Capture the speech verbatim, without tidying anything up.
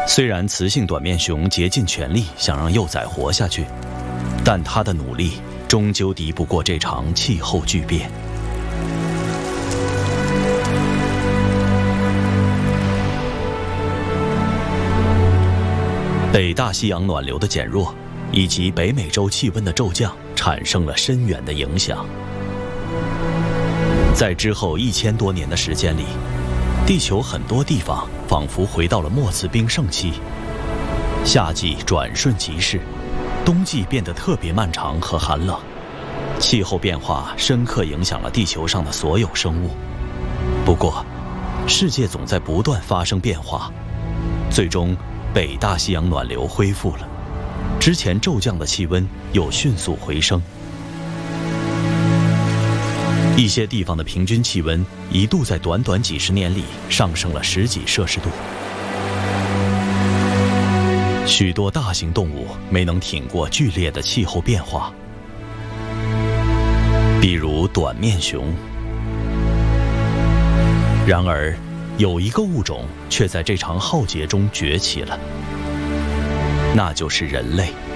虽然雌性短面熊竭尽全力想让幼崽活下去，但它的努力终究敌不过这场气候巨变。北大西洋暖流的减弱，以及北美洲气温的骤降，产生了深远的影响。在之后一千多年的时间里，地球很多地方仿佛回到了末次冰盛期，夏季转瞬即逝，冬季变得特别漫长和寒冷。气候变化深刻影响了地球上的所有生物。不过，世界总在不断发生变化，最终北大西洋暖流恢复了，之前骤降的气温又迅速回升。一些地方的平均气温一度在短短几十年里上升了十几摄氏度。许多大型动物没能挺过剧烈的气候变化，比如短面熊。然而，有一个物种却在这场浩劫中崛起了，那就是人类。